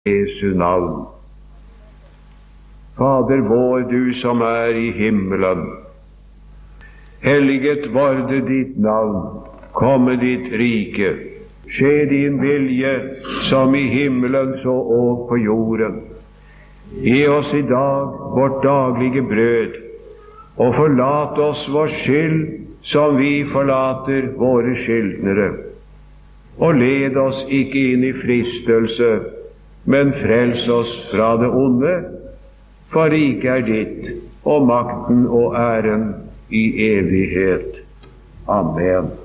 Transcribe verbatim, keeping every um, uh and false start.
Jesu navn. Fader vår, du som er i himmelen. Helliget varde ditt navn, komme ditt rike. Skje din vilje, som i himmelen så og på jorden. Gi oss i dag vårt daglige brød, og forlat oss vår skyld, som vi forlater våre skyldnere. Og led oss ikke inn i fristelse, men frels oss fra det onde, for riket er ditt, og makten og æren i evighet. Amen.